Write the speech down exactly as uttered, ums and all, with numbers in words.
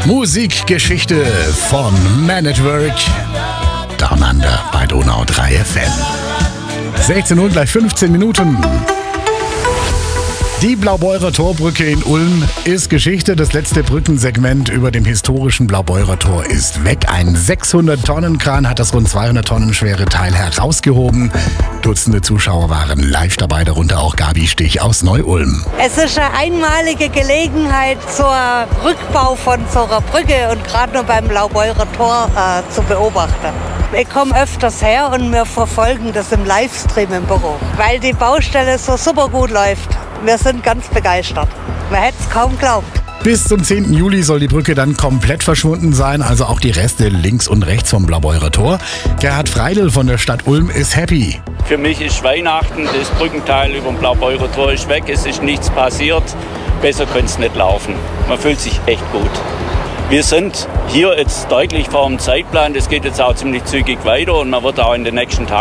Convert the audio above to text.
Musikgeschichte von Man at Work. Down Under bei Donau drei F M. sechzehn Uhr, gleich fünfzehn Minuten. Die Blaubeurer Torbrücke in Ulm ist Geschichte. Das letzte Brückensegment über dem historischen Blaubeurer Tor ist weg. Ein sechshundert-Tonnen-Kran hat das rund zweihundert Tonnen schwere Teil herausgehoben. Dutzende Zuschauer waren live dabei, darunter auch Gabi Stich aus Neu-Ulm. Es ist eine einmalige Gelegenheit zur Rückbau von so einer Brücke und gerade nur beim Blaubeurer Tor äh, zu beobachten. Ich komme öfters her und wir verfolgen das im Livestream im Büro, weil die Baustelle so super gut läuft. Wir sind ganz begeistert. Man hätte es kaum geglaubt. Bis zum zehnten Juli soll die Brücke dann komplett verschwunden sein, also auch die Reste links und rechts vom Blaubeurer Tor. Gerhard Freidl von der Stadt Ulm ist happy. Für mich ist Weihnachten, das Brückenteil über dem Blaubeurer Tor ist weg, es ist nichts passiert. Besser könnte es nicht laufen. Man fühlt sich echt gut. Wir sind hier jetzt deutlich vor dem Zeitplan, das geht jetzt auch ziemlich zügig weiter und man wird auch in den nächsten Tagen